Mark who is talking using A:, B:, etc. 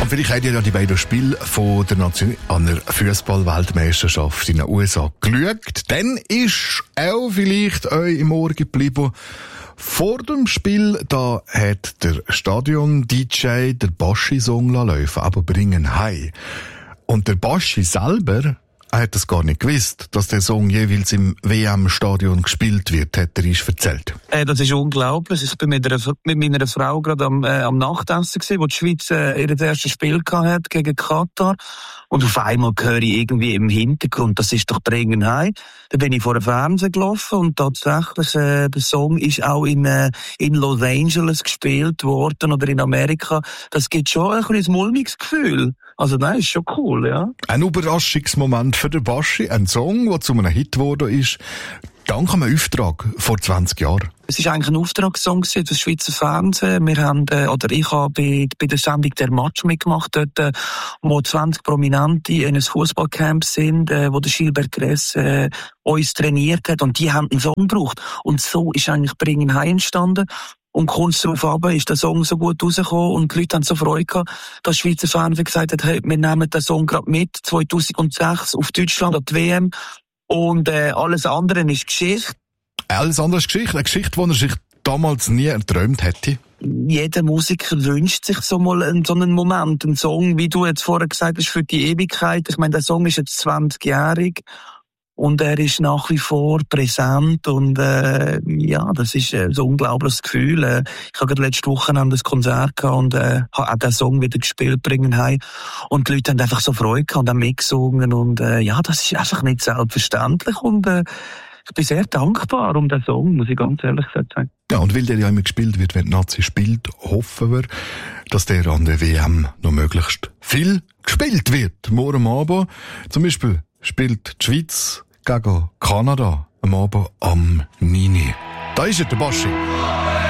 A: Und vielleicht habt ihr ja die beiden Spiele von der an der Fußball-Weltmeisterschaft in den USA geschaut. Dann ist auch vielleicht euch im Ohr geblieben. Vor dem Spiel, da hat der Stadion-DJ der Baschi-Song laufen, aber bringen heim. Und der Baschi selber, er hat es gar nicht gewusst, dass der Song jeweils im WM-Stadion gespielt wird, hat er uns erzählt.
B: Das ist unglaublich. Ich bin mit meiner Frau gerade am Nachtessen gewesen, wo die Schweiz ihr erstes Spiel hat gegen Katar. Und auf einmal höre ich irgendwie im Hintergrund, das ist doch dringend heim. Da bin ich vor dem Fernsehen gelaufen und tatsächlich, der Song ist auch in Los Angeles gespielt worden oder in Amerika. Das gibt schon ein kleines mulmiges Gefühl. Also nein, ist schon cool, ja. Ein
A: Überraschungsmoment für den Baschi, ein Song, der zu einem Hit geworden ist, dank einem Auftrag vor 20 Jahren.
B: Es war eigentlich ein Auftragssong für das Schweizer Fernsehen. Ich habe bei der Sendung «Der Match» mitgemacht, dort, wo 20 Prominente in einem Fußballcamp sind, wo der Gilbert Gress uns trainiert hat, und die haben einen Song gebraucht. Und so ist eigentlich «Bringen heim» entstanden. Und kurz darauf aber ist der Song so gut rausgekommen und die Leute haben so Freude gehabt, dass das Schweizer Fernsehen gesagt hat, hey, wir nehmen den Song gerade mit, 2006 auf Deutschland an die WM. Und alles andere ist Geschichte.
A: Alles andere ist Geschichte. Eine Geschichte, die er sich damals nie erträumt hätte.
B: Jeder Musiker wünscht sich so einen Moment, einen Song, wie du jetzt vorher gesagt hast, für die Ewigkeit. Ich meine, der Song ist jetzt 20-jährig. Und er ist nach wie vor präsent und ja, das ist so ein unglaubliches Gefühl. Ich habe gerade letzte Woche ein Konzert gehabt und habe auch den Song wieder gespielt, «Bringen heim». Und die Leute haben einfach so Freude gehabt und haben mitgesungen und ja, das ist einfach nicht selbstverständlich und ich bin sehr dankbar um den Song, muss ich ganz ehrlich sagen.
A: Ja, und weil der ja immer gespielt wird, wenn die Nazi spielt, hoffen wir, dass der an der WM noch möglichst viel gespielt wird. Morgen Abend zum Beispiel spielt die Schweiz gegen Kanada am Abend am 9. Da ist er, der Baschi.